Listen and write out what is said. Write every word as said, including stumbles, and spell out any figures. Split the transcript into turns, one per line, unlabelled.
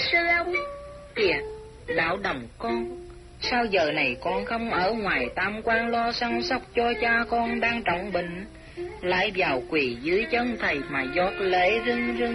sư ông.
Kìa, Lão Đồng con, sao giờ này con không ở ngoài tam quan lo săn sóc cho cha con đang trọng bệnh, lại vào quỳ dưới chân thầy mà giọt lệ rưng rưng?